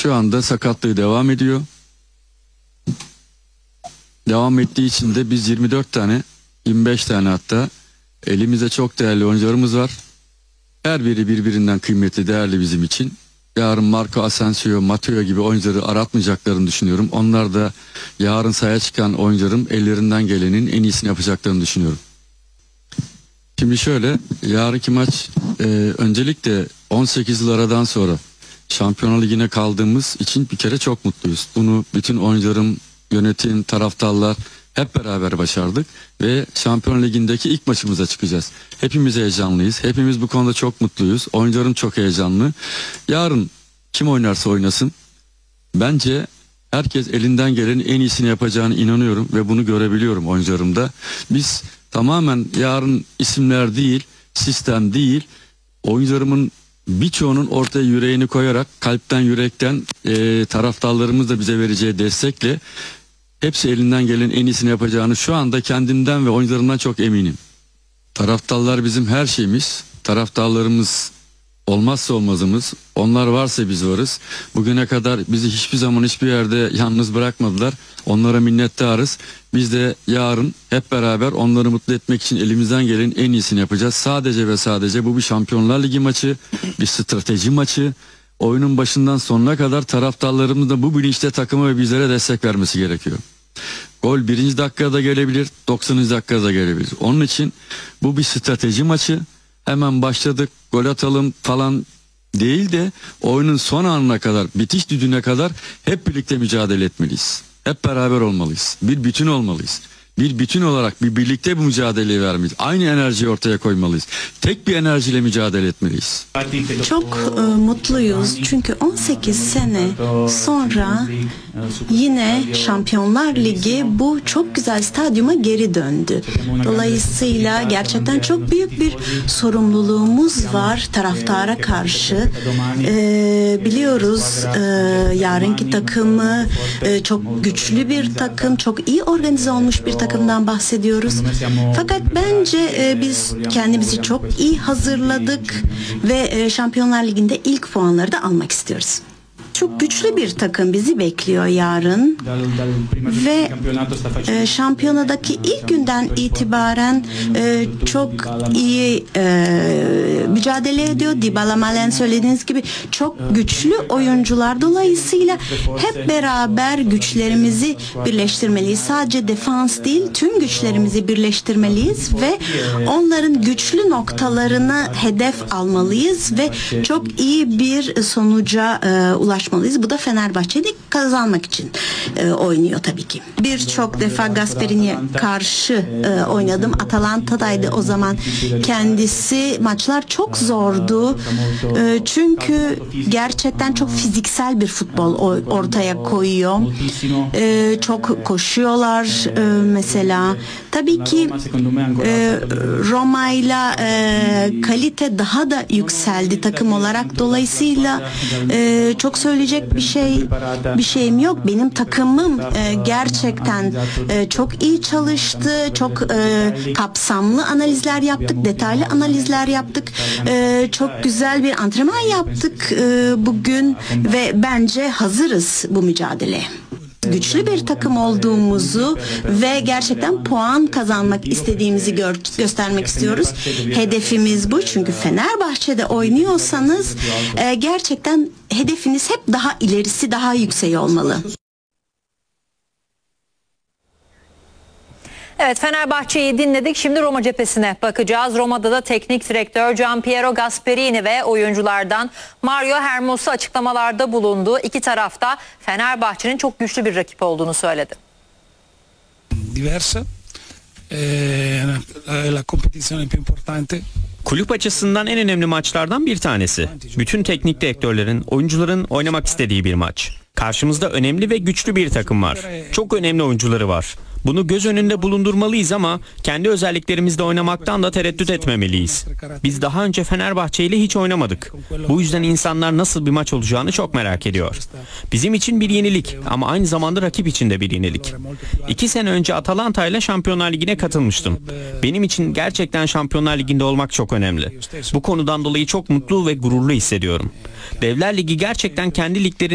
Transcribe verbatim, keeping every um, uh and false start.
şu anda sakatlığı devam ediyor. Devam ettiği için de biz yirmi dört tane, yirmi beş tane hatta elimizde çok değerli oyuncularımız var. Her biri birbirinden kıymetli, değerli bizim için. Yarın Marco Asensio, Matteo gibi oyuncuları aratmayacaklarını düşünüyorum. Onlar da yarın sahaya çıkan oyuncularım ellerinden gelenin en iyisini yapacaklarını düşünüyorum. Şimdi şöyle, yarınki maç e, öncelikle on sekiz yıl aradan sonra Şampiyonlar Ligi'ne kaldığımız için bir kere çok mutluyuz. Bunu bütün oyuncularım, yönetim, taraftarlar hep beraber başardık ve Şampiyonlar Ligi'ndeki ilk maçımıza çıkacağız. Hepimiz heyecanlıyız. Hepimiz bu konuda çok mutluyuz. Oyuncularım çok heyecanlı. Yarın kim oynarsa oynasın, bence herkes elinden gelenin en iyisini yapacağını inanıyorum ve bunu görebiliyorum oyuncularımda. Biz tamamen yarın isimler değil, sistem değil, oyuncularımın birçoğunun ortaya yüreğini koyarak, kalpten, yürekten e, taraftarlarımız da bize vereceği destekle hepsi elinden gelen en iyisini yapacağını şu anda kendimden ve oyuncularımdan çok eminim. Taraftarlar bizim her şeyimiz. Taraftarlarımız olmazsa olmazımız. Onlar varsa biz varız. Bugüne kadar bizi hiçbir zaman hiçbir yerde yalnız bırakmadılar. Onlara minnettarız. Biz de yarın hep beraber onları mutlu etmek için elimizden gelenin en iyisini yapacağız. Sadece ve sadece bu bir Şampiyonlar Ligi maçı, bir strateji maçı. Oyunun başından sonuna kadar taraftarlarımız da bu bilinçte takıma ve bizlere destek vermesi gerekiyor. Gol birinci dakikada gelebilir, doksanıncı dakikada gelebilir. Onun için bu bir strateji maçı. Hemen başladık, gol atalım falan değil de oyunun son anına kadar, bitiş düdüğüne kadar hep birlikte mücadele etmeliyiz. Hep beraber olmalıyız. Bir bütün olmalıyız. Bir bütün olarak bir birlikte bu mücadeleyi vermeliyiz. Aynı enerjiyi ortaya koymalıyız. Tek bir enerjiyle mücadele etmeliyiz. Çok e, mutluyuz çünkü on sekiz sene sonra yine Şampiyonlar Ligi bu çok güzel stadyuma geri döndü. Dolayısıyla gerçekten çok büyük bir sorumluluğumuz var taraftara karşı. E, biliyoruz e, yarınki takımı e, çok güçlü bir takım, çok iyi organize olmuş bir takım. takımdan bahsediyoruz. Fakat bence e, biz kendimizi çok iyi hazırladık ve e, Şampiyonlar Ligi'nde ilk puanları da almak istiyoruz. Çok güçlü bir takım bizi bekliyor yarın ve e, şampiyonadaki ilk günden itibaren e, çok iyi e, mücadele ediyor. Dybala, Malen söylediğiniz gibi çok güçlü oyuncular. Dolayısıyla hep beraber güçlerimizi birleştirmeliyiz. Sadece defans değil, tüm güçlerimizi birleştirmeliyiz ve onların güçlü noktalarını hedef almalıyız ve çok iyi bir sonuca e, ulaşmalıyız. Bu da Fenerbahçe'de kazanmak için e, oynuyor tabii ki. Birçok defa Gasperini'ye karşı e, oynadım. Atalanta'daydı o zaman. Kendisi maçlar çok zordu. E, çünkü gerçekten çok fiziksel bir futbol ortaya koyuyor. E, çok koşuyorlar e, mesela. Tabii ki e, Roma'yla e, kalite daha da yükseldi takım olarak. Dolayısıyla e, çok söyleyecek bir şey bir şeyim yok. Benim takımım e, gerçekten e, çok iyi çalıştı. Çok e, kapsamlı analizler yaptık. Detaylı analizler yaptık. E, çok güzel bir antrenman yaptık e, bugün ve bence hazırız bu mücadeleye. Güçlü bir takım olduğumuzu ve gerçekten puan kazanmak istediğimizi gör, göstermek istiyoruz. Hedefimiz bu çünkü Fenerbahçe'de oynuyorsanız e, gerçekten hedefiniz hep daha ilerisi, daha yüksek olmalı. Evet, Fenerbahçe'yi dinledik. Şimdi Roma cephesine bakacağız. Roma'da da teknik direktör Gianpiero Gasperini ve oyunculardan Mario Hermoso açıklamalarda bulundu. İki tarafta Fenerbahçe'nin çok güçlü bir rakip olduğunu söyledi. Diversa. La competizione più importante. Kulüp açısından en önemli maçlardan bir tanesi. Bütün teknik direktörlerin, oyuncuların oynamak istediği bir maç. Karşımızda önemli ve güçlü bir takım var. Çok önemli oyuncuları var. Bunu göz önünde bulundurmalıyız ama kendi özelliklerimizde oynamaktan da tereddüt etmemeliyiz. Biz daha önce Fenerbahçe ile hiç oynamadık. Bu yüzden insanlar nasıl bir maç olacağını çok merak ediyor. Bizim için bir yenilik ama aynı zamanda rakip için de bir yenilik. İki sene önce Atalanta ile Şampiyonlar Ligi'ne katılmıştım. Benim için gerçekten Şampiyonlar Ligi'nde olmak çok önemli. Bu konudan dolayı çok mutlu ve gururlu hissediyorum. Devler Ligi gerçekten kendi ligleri